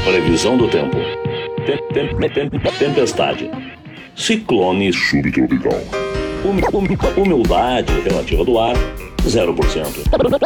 Previsão do tempo. Tempestade. Ciclone subtropical. Humildade relativa do ar, 0%.